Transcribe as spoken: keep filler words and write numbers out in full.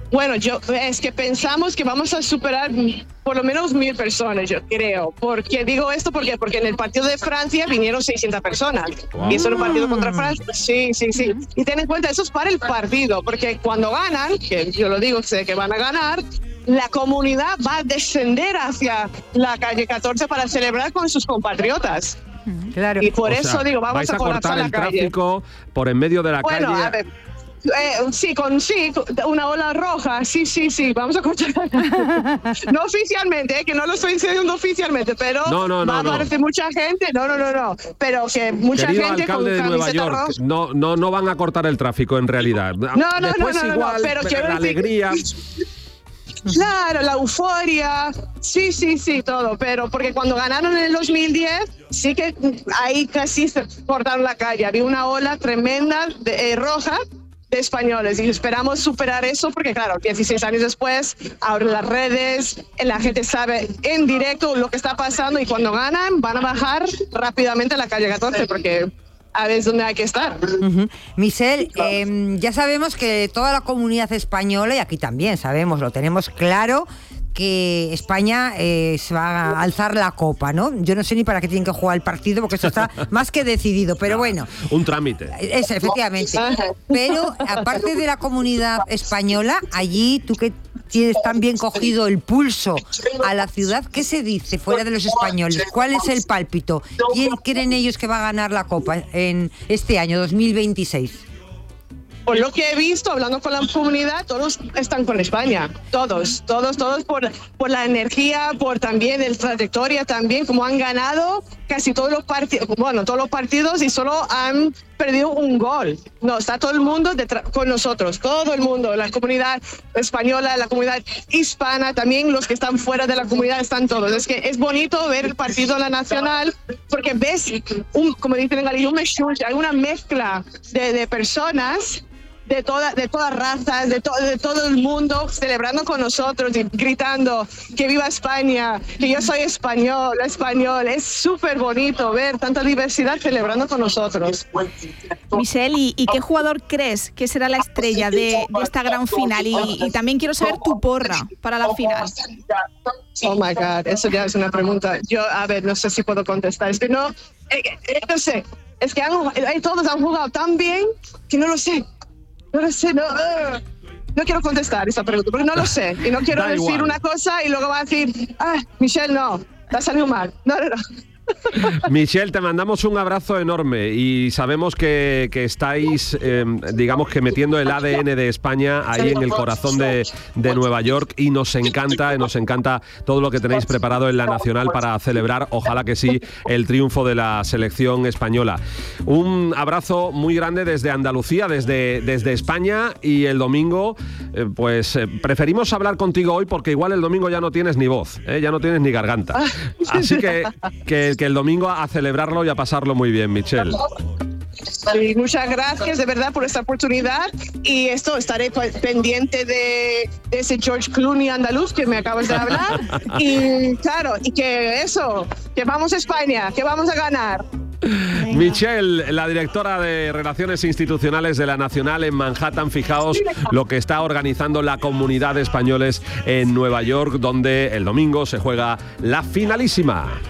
Bueno, yo es que pensamos que vamos a superar por lo menos mil personas, yo creo. ¿Por qué digo esto? Porque, porque en el partido de Francia vinieron seiscientas personas. Wow. Y eso era un partido contra Francia. Sí, sí, sí. Y ten en cuenta, eso es para el partido, porque cuando ganan, que yo lo digo, sé que van a ganar, la comunidad va a descender hacia la calle catorce para celebrar con sus compatriotas. Claro. Y por o eso sea, digo, vamos vais a, a cortar la el calle. tráfico por en medio de la bueno, calle. A ver, Eh, sí, con sí, una ola roja, sí, sí, sí, vamos a escuchar. No oficialmente, eh, que no lo estoy diciendo oficialmente, pero no, no, no, va a aparecer no. mucha gente, no, no, no, no, pero que mucha Querido gente alcalde con de Nueva York, roja. no, no, no van a cortar el tráfico en realidad. No, no, Después no, no, igual, no, pero la quiero alegría. Decir... Claro, la euforia, sí, sí, sí, todo, pero porque cuando ganaron en el dos mil diez, sí que ahí casi se cortaron la calle, había una ola tremenda de, eh, roja de españoles y esperamos superar eso porque claro, dieciséis años después, ahora las redes, la gente sabe en directo lo que está pasando y cuando ganan van a bajar rápidamente a la calle catorce porque a ver dónde hay que estar. Uh-huh. Michelle, eh, ya sabemos que toda la comunidad española, y aquí también sabemos, lo tenemos claro, que España eh, se va a alzar la copa, ¿no? Yo no sé ni para qué tienen que jugar el partido, porque esto está más que decidido, pero bueno. Un trámite. Es, efectivamente. Pero, aparte de la comunidad española, allí, tú que tienes tan bien cogido el pulso a la ciudad, ¿qué se dice fuera de los españoles? ¿Cuál es el pálpito? ¿Quién creen ellos que va a ganar la copa en este año, dos mil veintiséis? Por lo que he visto, hablando con la comunidad, todos están con España, todos, todos, todos por, por la energía, por también la trayectoria, también como han ganado casi todos los partidos, bueno, todos los partidos y solo han perdido un gol. No, está todo el mundo detrás, con nosotros, todo el mundo, la comunidad española, la comunidad hispana, también los que están fuera de la comunidad están todos. Es que es bonito ver el partido en la nacional porque ves, un, como dicen en Galicia, un meshul, hay una mezcla de, de personas de toda, de todas razas, de, to, de todo el mundo celebrando con nosotros y gritando que viva España, que yo soy español, español. Es súper bonito ver tanta diversidad celebrando con nosotros. Michelle, ¿y, y qué jugador crees que será la estrella de, de esta gran final? Y, y también quiero saber tu porra para la final. Oh my God, eso ya es una pregunta. Yo, a ver, no sé si puedo contestar. Es que no, eh, eh, no sé. Es que han, eh, todos han jugado tan bien que no lo sé. No lo sé, no, uh, no quiero contestar esa pregunta, porque no lo sé. Y no quiero da decir igual. Una cosa y luego va a decir, ah, Michelle, no, te ha salido mal. No, no, no. Michelle, te mandamos un abrazo enorme y sabemos que, que estáis, eh, digamos que metiendo el A D N de España ahí en el corazón de, de Nueva York y nos encanta, nos encanta todo lo que tenéis preparado en la Nacional para celebrar, ojalá que sí, el triunfo de la selección española. Un abrazo muy grande desde Andalucía, desde, desde España y el domingo, eh, pues eh, preferimos hablar contigo hoy porque igual el domingo ya no tienes ni voz, eh, ya no tienes ni garganta. Así que, que que el domingo a celebrarlo y a pasarlo muy bien, Michelle. Sí, muchas gracias de verdad por esta oportunidad y esto estaré pendiente de, de ese George Clooney andaluz que me acabas de hablar y claro, y que eso, que vamos a España, que vamos a ganar. Venga. Michelle, la directora de Relaciones Institucionales de la Nacional en Manhattan, fijaos lo que está organizando la comunidad de españoles en Nueva York, donde el domingo se juega la finalísima.